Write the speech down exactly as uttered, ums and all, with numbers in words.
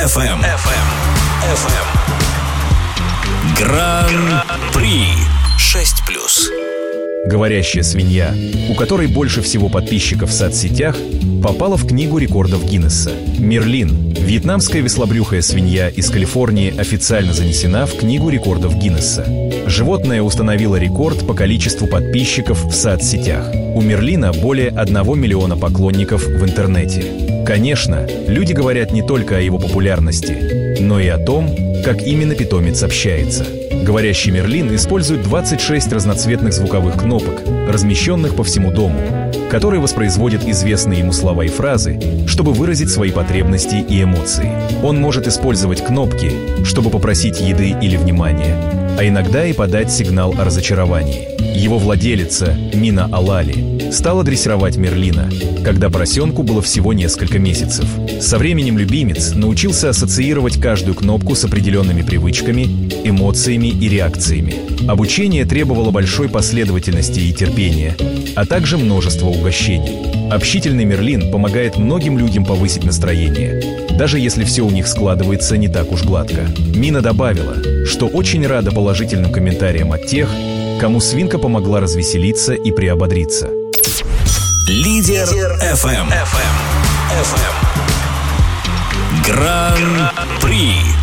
эф эм. эф эм. эф эм. Гран-при шесть плюс. Говорящая свинья, у которой больше всего подписчиков в соцсетях, попала в книгу рекордов Гиннесса. Мерлин, вьетнамская веслобрюхая свинья из Калифорнии, официально занесена в книгу рекордов Гиннесса. Животное установило рекорд по количеству подписчиков в соцсетях. У Мерлина более одного миллиона поклонников в интернете. Конечно, люди говорят не только о его популярности, но и о том, как именно питомец общается. Говорящий Мерлин использует двадцать шесть разноцветных звуковых кнопок, размещенных по всему дому, которые воспроизводят известные ему слова и фразы, чтобы выразить свои потребности и эмоции. Он может использовать кнопки, чтобы попросить еды или внимания, а иногда и подать сигнал о разочаровании. Его владелица, Мина Алали, стала дрессировать Мерлина, когда поросенку было всего несколько месяцев. Со временем любимец научился ассоциировать каждую кнопку с определенными привычками, эмоциями и реакциями. Обучение требовало большой последовательности и терпения, а также множества угощений. Общительный Мерлин помогает многим людям повысить настроение, даже если все у них складывается не так уж гладко. Мина добавила, что очень рада положительным комментариям от тех, кому свинка помогла развеселиться и приободриться. Лидер эф эм. эф эм. эф эм. Гран-при.